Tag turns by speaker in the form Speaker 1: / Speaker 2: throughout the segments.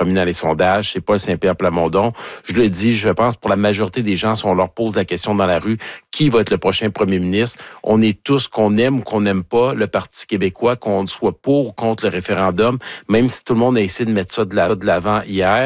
Speaker 1: premier dans les sondages, c'est pas Saint-Pierre Plamondon. Je le dis, je pense pour la majorité des gens, si on leur pose la question dans la rue, qui va être le prochain premier ministre, on est tous, qu'on aime ou qu'on n'aime pas le Parti québécois, qu'on soit pour ou contre le référendum, même si tout le monde a essayé de mettre ça de l'avant hier,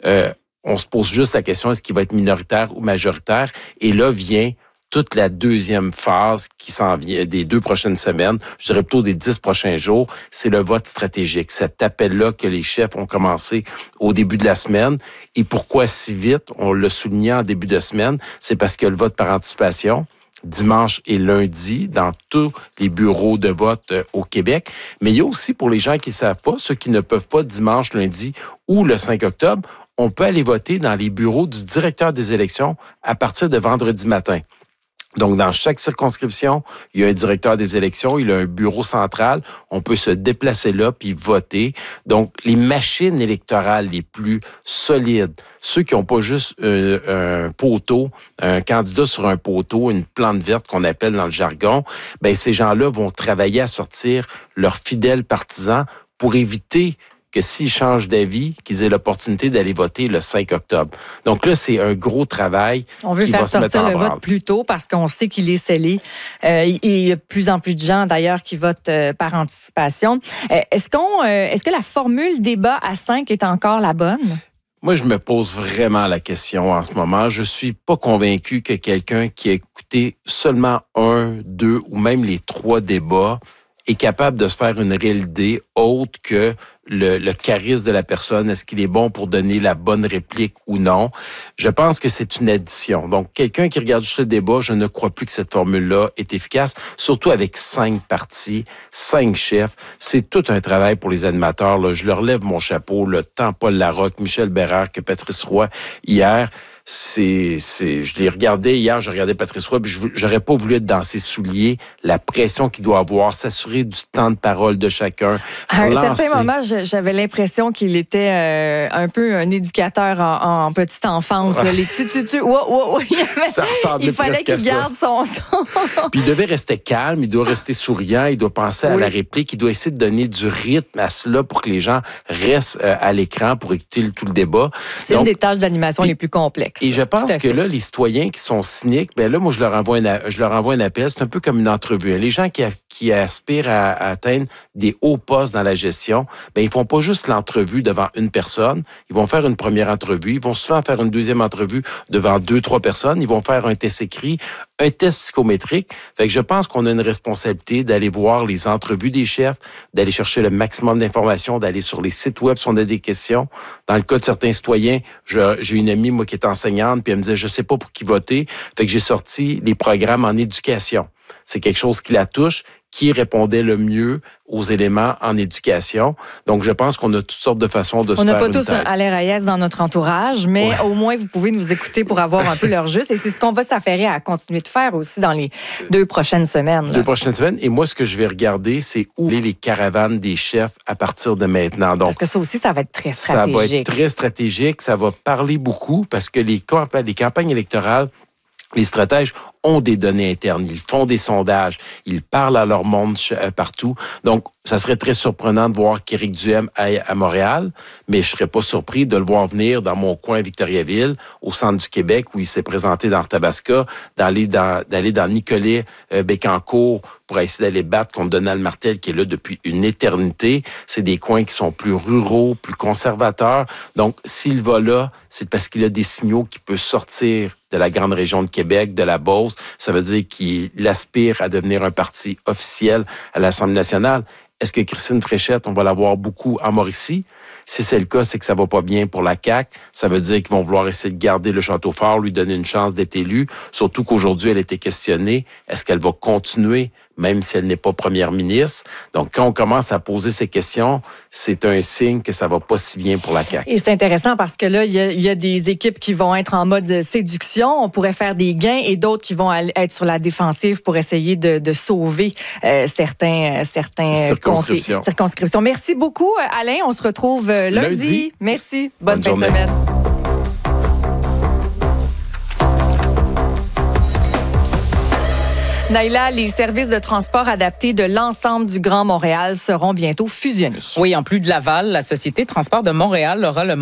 Speaker 1: on se pose juste la question, est-ce qu'il va être minoritaire ou majoritaire? Et là vient toute la deuxième phase qui s'en vient des 2 prochaines semaines, je dirais plutôt des 10 prochains jours, c'est le vote stratégique. Cet appel-là que les chefs ont commencé au début de la semaine. Et pourquoi si vite? On l'a souligné en début de semaine, c'est parce que le vote par anticipation, dimanche et lundi, dans tous les bureaux de vote au Québec. Mais il y a aussi, pour les gens qui ne savent pas, ceux qui ne peuvent pas dimanche, lundi ou le 5 octobre, on peut aller voter dans les bureaux du directeur des élections à partir de vendredi matin. Donc, dans chaque circonscription, il y a un directeur des élections, il a un bureau central, on peut se déplacer là puis voter. Donc, les machines électorales les plus solides, ceux qui n'ont pas juste un poteau, un candidat sur un poteau, une plante verte qu'on appelle dans le jargon, ben ces gens-là vont travailler à sortir leurs fidèles partisans pour éviter que s'ils changent d'avis, qu'ils aient l'opportunité d'aller voter le 5 octobre. Donc là, c'est un gros travail.
Speaker 2: On veut faire sortir le vote plus tôt parce qu'on sait qu'il est scellé. Il y a de plus en plus de gens, d'ailleurs, qui votent par anticipation. Est-ce que la formule débat à 5 est encore la bonne?
Speaker 1: Moi, je me pose vraiment la question en ce moment. Je suis pas convaincu que quelqu'un qui a écouté seulement 1, 2 ou même les 3 débats est capable de se faire une réelle idée autre que le charisme de la personne. Est-ce qu'il est bon pour donner la bonne réplique ou non? Je pense que c'est une addition. Donc, quelqu'un qui regarde juste le débat, je ne crois plus que cette formule-là est efficace, surtout avec 5 partis, 5 chefs. C'est tout un travail pour les animateurs. Là. Je leur lève mon chapeau, tant Paul Larocque, Michel Bérard que Patrice Roy hier. Je l'ai regardé hier, je regardais Patrice Roy, puis j'aurais pas voulu être dans ses souliers, la pression qu'il doit avoir, s'assurer du temps de parole de chacun.
Speaker 2: À un certain moment, j'avais l'impression qu'il était un peu un éducateur en petite enfance. Là, les tu.
Speaker 1: Ça ressemblait
Speaker 2: il fallait qu'il garde son son.
Speaker 1: Puis il devait rester calme, il doit rester souriant, il doit penser à la réplique, il doit essayer de donner du rythme à cela pour que les gens restent à l'écran pour écouter tout le débat.
Speaker 2: C'est une des tâches d'animation les plus complexes.
Speaker 1: Et je pense que là, les citoyens qui sont cyniques, ben là, moi, je leur envoie un appel. C'est un peu comme une entrevue. Les gens qui aspirent à atteindre des hauts postes dans la gestion, ben ils font pas juste l'entrevue devant une personne. Ils vont faire une première entrevue. Ils vont souvent faire une deuxième entrevue devant 2, 3 personnes. Ils vont faire un test écrit, un test psychométrique. Fait que je pense qu'on a une responsabilité d'aller voir les entrevues des chefs, d'aller chercher le maximum d'informations, d'aller sur les sites web si on a des questions. Dans le cas de certains citoyens, j'ai une amie, moi, qui est enseignante, puis elle me disait, je sais pas pour qui voter. Fait que j'ai sorti les programmes en éducation. C'est quelque chose qui la touche, qui répondait le mieux aux éléments en éducation. Donc, je pense qu'on a toutes sortes de façons de se faire une tête.
Speaker 2: On n'a pas tous un Alain Reyes dans notre entourage, mais au moins, vous pouvez nous écouter pour avoir un peu leur juste. Et c'est ce qu'on va s'affairer à continuer de faire aussi dans les 2 prochaines semaines.
Speaker 1: 2 prochaines semaines. Et moi, ce que je vais regarder, c'est où les caravanes des chefs à partir de maintenant. Donc,
Speaker 2: parce que ça aussi, ça va être très stratégique.
Speaker 1: Ça va être très stratégique. Ça va parler beaucoup parce que les campagnes électorales, les stratèges ont des données internes, ils font des sondages, ils parlent à leur monde partout. Donc, ça serait très surprenant de voir qu'Éric Duhem aille à Montréal, mais je serais pas surpris de le voir venir dans mon coin Victoriaville, au centre du Québec, où il s'est présenté dans Arthabasca, d'aller dans Nicolet-Bécancour pour essayer d'aller battre contre Donald Martel, qui est là depuis une éternité. C'est des coins qui sont plus ruraux, plus conservateurs. Donc, s'il va là, c'est parce qu'il a des signaux qui peuvent sortir de la grande région de Québec, de la Beauce. Ça veut dire qu'il aspire à devenir un parti officiel à l'Assemblée nationale. Est-ce que Christine Fréchette, on va la voir beaucoup en Mauricie? Si c'est le cas, c'est que ça va pas bien pour la CAQ. Ça veut dire qu'ils vont vouloir essayer de garder le château fort, lui donner une chance d'être élue. Surtout qu'aujourd'hui, elle a été questionnée. Est-ce qu'elle va continuer, même si elle n'est pas première ministre? Donc, quand on commence à poser ces questions, c'est un signe que ça va pas si bien pour la CAQ.
Speaker 2: Et c'est intéressant parce que là, il y a des équipes qui vont être en mode séduction. On pourrait faire des gains et d'autres qui vont être sur la défensive pour essayer de sauver certains
Speaker 1: circonscriptions.
Speaker 2: Merci beaucoup, Alain. On se retrouve lundi. Merci. Bonne fin de semaine. Naïla, les services de transport adaptés de l'ensemble du Grand Montréal seront bientôt fusionnés.
Speaker 3: Oui, en plus de Laval, la Société de transport de Montréal aura le